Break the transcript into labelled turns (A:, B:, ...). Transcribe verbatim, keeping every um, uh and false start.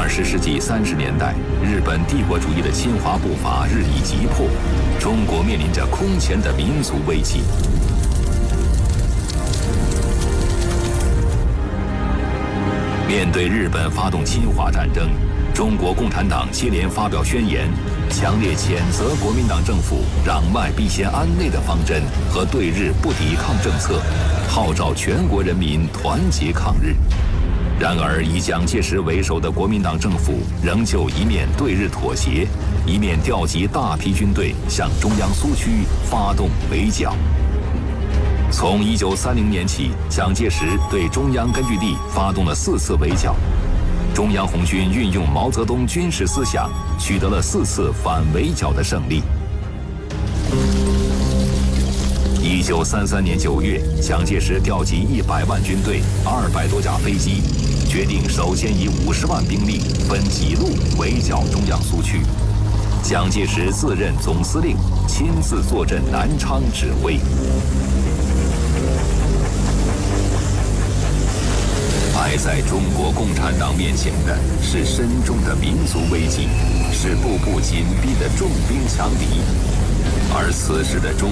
A: 十世纪三十年代，日本帝国主义的侵华步伐日益急迫，中国面临着空前的民族危机。面对日本发动侵华战争，中国共产党接连发表宣言，强烈谴责国民党政府攘外必先安内的方针和对日不抵抗政策，号召全国人民团结抗日。然而，以蒋介石为首的国民党政府仍旧一面对日妥协，一面调集大批军队向中央苏区发动围剿。从一九三零年起，蒋介石对中央根据地发动了四次围剿，中央红军运用毛泽东军事思想，取得了四次反围剿的胜利。一九三三年九月，蒋介石调集一百万军队、二百多架飞机，决定首先以五十万兵力分几路围剿中央苏区。蒋介石自任总司令，亲自坐镇南昌指挥。摆在中国共产党面前的是深重的民族危机，是步步紧逼的重兵强敌，而此时的中